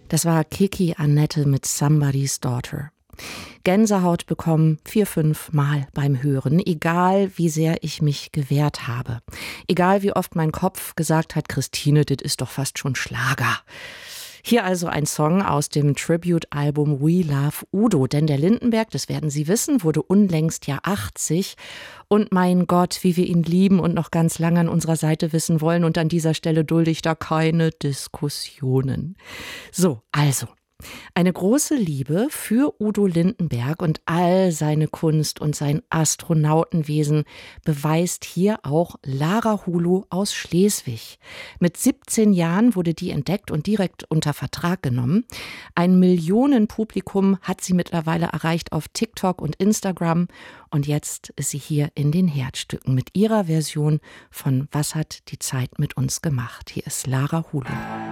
Das war Kiki Annette mit Somebody's Daughter. Gänsehaut bekommen 4-5 Mal beim Hören, egal wie sehr ich mich gewehrt habe. Egal wie oft mein Kopf gesagt hat, Christine, das ist doch fast schon Schlager. Hier also ein Song aus dem Tribute-Album We Love Udo. Denn der Lindenberg, das werden Sie wissen, wurde unlängst ja 80. Und mein Gott, wie wir ihn lieben und noch ganz lange an unserer Seite wissen wollen. Und an dieser Stelle dulde ich da keine Diskussionen. So, also. Eine große Liebe für Udo Lindenberg und all seine Kunst und sein Astronautenwesen beweist hier auch Lara Hulo aus Schleswig. Mit 17 Jahren wurde die entdeckt und direkt unter Vertrag genommen. Ein Millionenpublikum hat sie mittlerweile erreicht auf TikTok und Instagram. Und jetzt ist sie hier in den Herzstücken mit ihrer Version von Was hat die Zeit mit uns gemacht? Hier ist Lara Hulo.